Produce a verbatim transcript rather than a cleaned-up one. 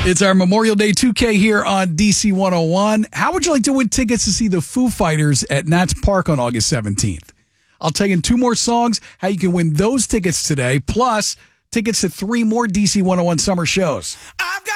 It's our Memorial Day two K here on D C one oh one. How would you like to win tickets to see the Foo Fighters at Nats Park on August seventeenth? I'll tell you in two more songs how you can win those tickets today, plus tickets to three more D C one oh one summer shows. I've got